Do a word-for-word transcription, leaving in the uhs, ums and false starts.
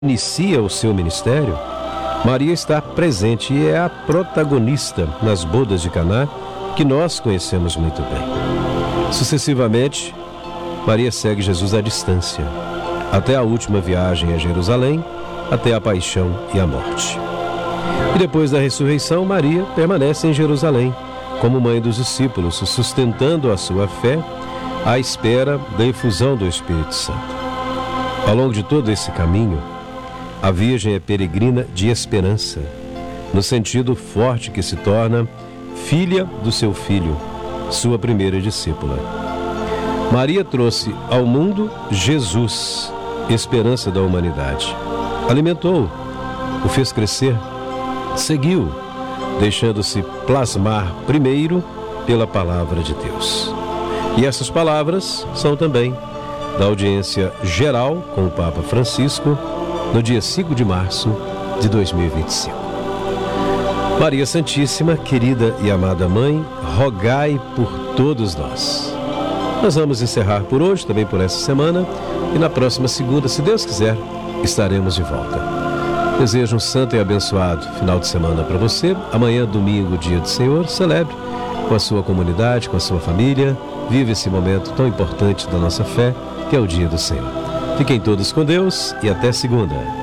inicia o seu ministério, Maria está presente e é a protagonista nas bodas de Caná, que nós conhecemos muito bem. Sucessivamente, Maria segue Jesus à distância, até a última viagem a Jerusalém, até a paixão e a morte. E depois da ressurreição, Maria permanece em Jerusalém, como mãe dos discípulos, sustentando a sua fé à espera da efusão do Espírito Santo. Ao longo de todo esse caminho, a Virgem é peregrina de esperança, no sentido forte que se torna filha do seu filho, sua primeira discípula. Maria trouxe ao mundo Jesus, esperança da humanidade. Alimentou-o, o fez crescer, seguiu, deixando-se plasmar primeiro pela palavra de Deus. E essas palavras são também da audiência geral com o Papa Francisco, no dia cinco de março de dois mil e vinte e cinco. Maria Santíssima, querida e amada Mãe, rogai por todos nós. Nós vamos encerrar por hoje, também por essa semana, e na próxima segunda, se Deus quiser, estaremos de volta. Desejo um santo e abençoado final de semana para você. Amanhã, domingo, dia do Senhor, celebre com a sua comunidade, com a sua família. Vive esse momento tão importante da nossa fé, que é o dia do Senhor. Fiquem todos com Deus e até segunda.